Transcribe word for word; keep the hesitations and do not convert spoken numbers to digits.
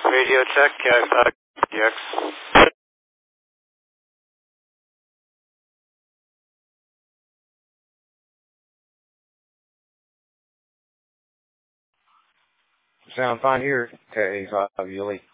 Radio check, Cat five X. Sound fine here, K five Yuli.